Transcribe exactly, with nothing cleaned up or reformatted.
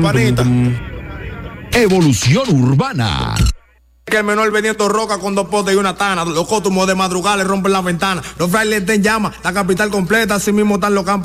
Panita. Evolución Urbana. Que el menor vendiendo roca con dos potes y una tana. Los cótumos de madrugada le rompen la ventana. Los frailes están en llama, la capital completa, así mismo están los campos.